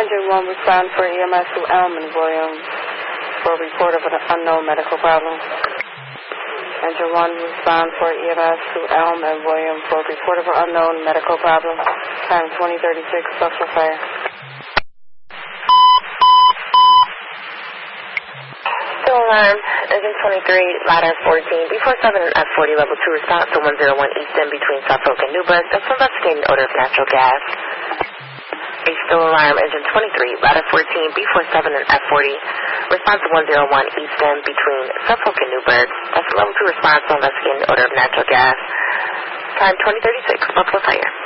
Engine 1 respond for EMS to Elm and Williams for a report of an unknown medical problem. Engine 1 respond for EMS to Elm and Williams for a report of an unknown medical problem. Time 2036, Buffalo Fire. Still alarm, Engine 23, ladder 14, B47 and F40, level 2 response to 101 East End between Suffolk and Newburgh. That's investigating odor of natural gas. A still alarm, Engine 23, ladder 14, B47 and F40, response to 101 East End between Suffolk and Newburgh. That's level 2 response to investigating odor of natural gas. Time 2036, Buffalo Fire.